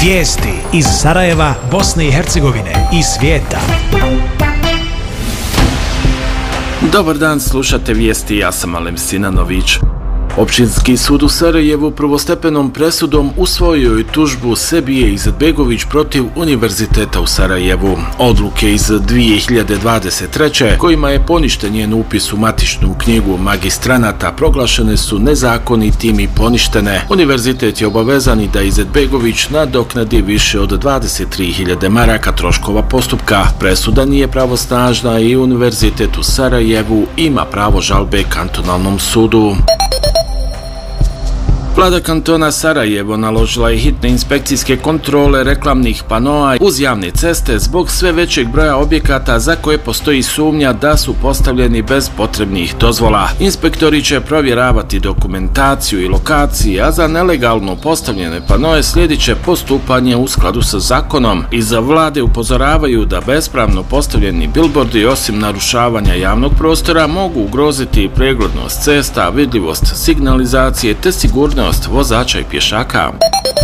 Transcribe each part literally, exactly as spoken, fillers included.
Vijesti iz Sarajeva, Bosne i Hercegovine i svijeta. Dobar dan, slušate vijesti, ja sam Alem Sinanović. Općinski sud u Sarajevu prvostepenom presudom usvojio je tužbu Sebije Izetbegović protiv Univerziteta u Sarajevu. Odluke iz dvije hiljade dvadeset treće kojima je poništen njen upis u matičnu knjigu magistranata proglašene su nezakonitim i poništene. Univerzitet je obavezan i da Izetbegović nadoknadi više od dvadeset tri hiljade maraka troškova postupka. Presuda nije pravosnažna i Univerzitet u Sarajevu ima pravo žalbe kantonalnom sudu. Vlada kantona Sarajevo naložila je hitne inspekcijske kontrole reklamnih panoa uz javne ceste zbog sve većeg broja objekata za koje postoji sumnja da su postavljeni bez potrebnih dozvola. Inspektori će provjeravati dokumentaciju i lokacije, a za nelegalno postavljene panoe slijedit će postupanje u skladu sa zakonom. Iza vlade upozoravaju da bespravno postavljeni bilbordi osim narušavanja javnog prostora mogu ugroziti preglednost cesta, vidljivost signalizacije te sigurnost vozača i pješaka.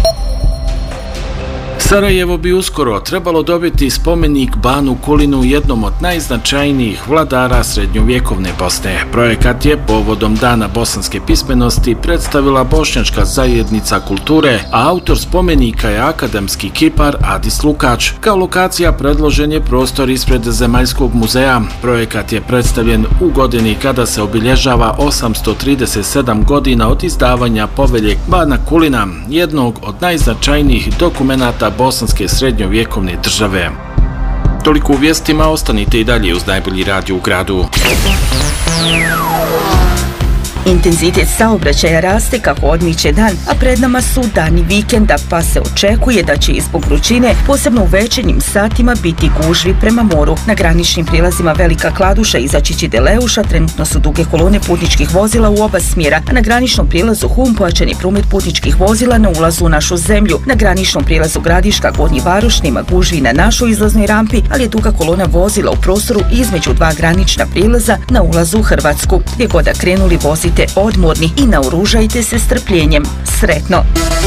Sarajevo bi uskoro trebalo dobiti spomenik Banu Kulinu, jednom od najznačajnijih vladara srednjovjekovne Bosne. Projekat je povodom Dana bosanske pismenosti predstavila Bošnjačka zajednica kulture, a autor spomenika je akademski kipar Adis Lukač. Kao lokacija predložen je prostor ispred Zemaljskog muzeja. Projekat je predstavljen u godini kada se obilježava osamsto trideset sedam godina od izdavanja povelje Bana Kulina, jednog od najznačajnijih dokumenata bosanske srednjovjekovne države. Toliko u vijestima, ostanite i dalje uz najbolji radio u gradu. Intenzitet saobraćaja raste kako odmiče dan, a pred nama su dani vikenda, pa se očekuje da će i zbog vrućine, posebno u večernjim satima, biti gužvi prema moru. Na graničnim prilazima Velika Kladuša i Začići de Leuša trenutno su duge kolone putničkih vozila u oba smjera, a na graničnom prilazu Hum pojačan je promet putničkih vozila na ulazu u našu zemlju. Na graničnom prilazu Gradiška Gornji Varoš nema gužvi na našoj izlaznoj rampi, ali je duga kolona vozila u prostoru između dva granična prilaza na ulazu u Hrvatsku. Gdje god da krenuli, vozite odmorni i naoružajte se strpljenjem. Sretno!